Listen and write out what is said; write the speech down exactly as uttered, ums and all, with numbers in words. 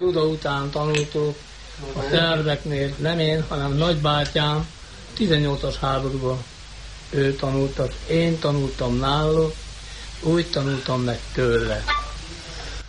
Buda után tanultuk a szerbeknél, nem én, hanem nagybátyám, tizennyolcas háborúban ő tanultak, én tanultam nála, úgy tanultam meg tőle.